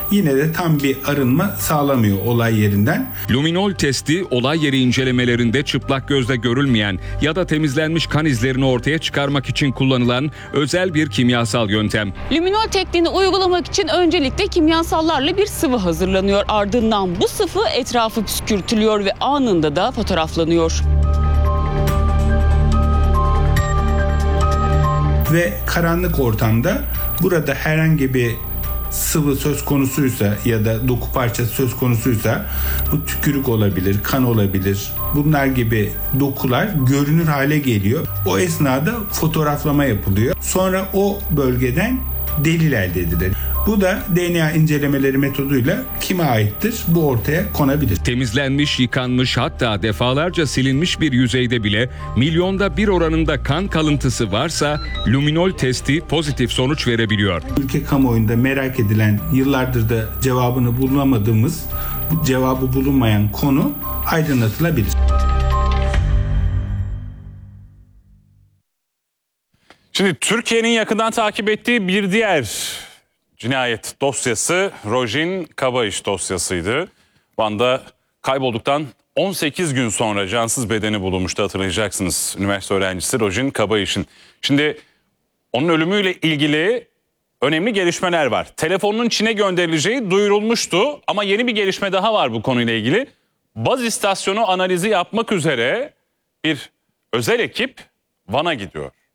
yine de tam bir arınma sağlamıyor olay yerinden. Luminol testi olay yeri incelemelerinde çıplak gözle görülmeyen ya da temizlenmiş kan izlerini ortaya çıkarmak için kullanılan özel bir kimyasal yöntem. Luminol tekniğini uygulamak için öncelikle kimyasallarla bir sıvı hazırlanıyor. Ardından bu sıvı etrafı püskürtülüyor ve anında da fotoğraflanıyor. Ve karanlık ortamda burada herhangi bir sıvı söz konusuysa ya da doku parçası söz konusuysa, bu tükürük olabilir, kan olabilir. Bunlar gibi dokular görünür hale geliyor. O esnada fotoğraflama yapılıyor. Sonra o bölgeden delil elde edilir. Bu da DNA incelemeleri metoduyla kime aittir bu ortaya konabilir. Temizlenmiş, yıkanmış, hatta defalarca silinmiş bir yüzeyde bile milyonda bir oranında kan kalıntısı varsa luminol testi pozitif sonuç verebiliyor. Ülke kamuoyunda merak edilen, yıllardır da cevabını bulamadığımız, bu cevabı bulunmayan konu aydınlatılabilir. Şimdi Türkiye'nin yakından takip ettiği bir diğer cinayet dosyası Rojin Kabayış dosyasıydı. Van'da kaybolduktan 18 gün sonra cansız bedeni bulunmuştu, hatırlayacaksınız. Üniversite öğrencisi Rojin Kabayış'ın. Şimdi onun ölümüyle ilgili önemli gelişmeler var. Telefonunun Çin'e gönderileceği duyurulmuştu ama yeni bir gelişme daha var bu konuyla ilgili. Baz istasyonu analizi yapmak üzere bir özel ekip Van'a gidiyor.